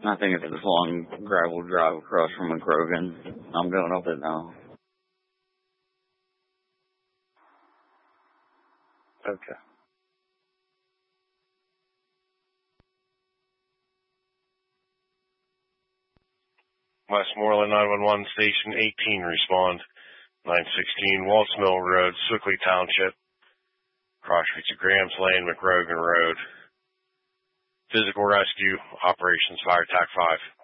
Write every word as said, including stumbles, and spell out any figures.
I think it's this long gravel drive across from McGrogan. I'm going up it now. Okay. Westmoreland nine one one, Station eighteen, respond. nine sixteen Waltz Mill Road, Swickley Township. Cross streets of Grams Lane, McGrogan Road. Physical rescue, Operations Fire Tac five.